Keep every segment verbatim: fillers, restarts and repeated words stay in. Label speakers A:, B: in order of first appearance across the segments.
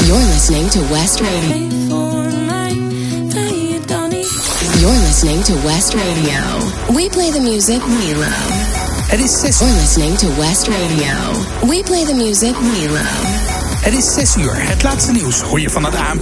A: You're listening to West Radio. You're listening to West Radio. We play the music we love.
B: Het is zes
A: You're listening to West Radio. We play the music we love.
B: Het is zes uur. Het laatste nieuws hoor je van het A N P.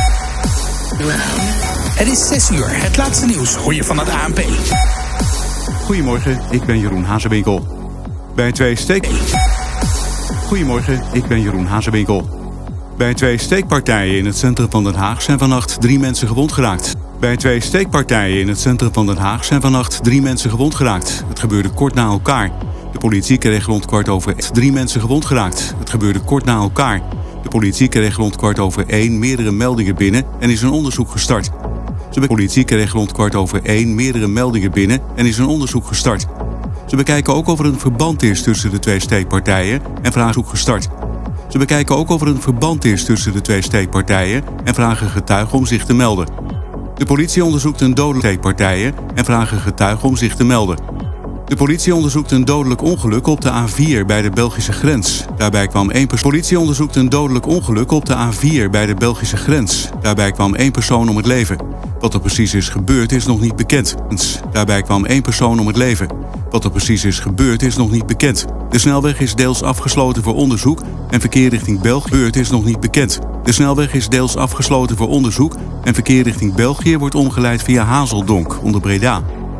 A: Love.
B: Het is zes uur. Het laatste nieuws hoor je van het A N P.
C: Goedemorgen, ik ben Jeroen Hazewinkel. Bij twee steek... Goedemorgen, ik ben Jeroen Hazewinkel. Bij twee steekpartijen in het centrum van Den Haag zijn vannacht drie mensen gewond geraakt. Bij twee steekpartijen in het centrum van Den Haag zijn vannacht drie mensen gewond geraakt. Het gebeurde kort na elkaar. De politie kreeg rond kwart over drie mensen gewond geraakt. Het gebeurde kort na elkaar. De politie kreeg rond kwart over één meerdere meldingen binnen en is een onderzoek gestart. De politie kreeg rond kwart over één meerdere meldingen binnen en is een onderzoek gestart. Ze bekijken ook of er een verband is tussen de twee steekpartijen en vragen gestart. Ze bekijken ook of er een verband is tussen de twee steekpartijen en vragen getuigen om zich te melden. De politie onderzoekt een dodelijk steekpartijen en vragen getuigen om zich te melden. De politie onderzoekt een dodelijk ongeluk op de A vier bij de Belgische grens. Daarbij kwam één persoon. De politie onderzoekt een dodelijk ongeluk op de A vier bij de Belgische grens. Daarbij kwam één persoon om het leven. Wat er precies is gebeurd is nog niet bekend. Daarbij kwam één persoon om het leven. Wat er precies is gebeurd is nog niet bekend. De snelweg is deels afgesloten voor onderzoek en verkeer richting België gebeurd is nog niet bekend. De snelweg is deels afgesloten voor onderzoek en verkeer richting België wordt omgeleid via Hazeldonk onder Breda.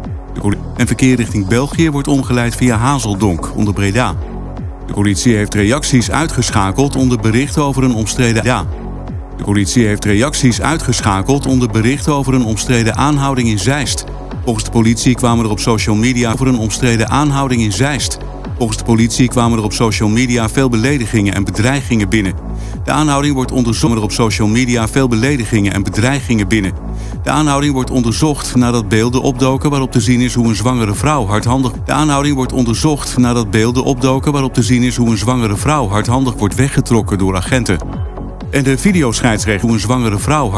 C: En verkeer richting België wordt omgeleid via Hazeldonk onder Breda. De politie heeft reacties uitgeschakeld onder berichten over een omstreden ja. De politie heeft reacties uitgeschakeld onder berichten over een omstreden aanhouding in Zeist. Volgens de politie kwamen er op social media over een omstreden aanhouding in Zeist. Volgens de politie kwamen er op social media veel beledigingen en bedreigingen binnen. De aanhouding wordt onderzocht op social media veel beledigingen en bedreigingen binnen. De aanhouding wordt onderzocht nadat beelden opdoken waarop te zien is hoe een zwangere vrouw hardhandig. De aanhouding wordt onderzocht nadat beelden opdoken waarop te zien is hoe een zwangere vrouw hardhandig wordt weggetrokken door agenten. En de videoscheidsrechter hoe een zwangere vrouw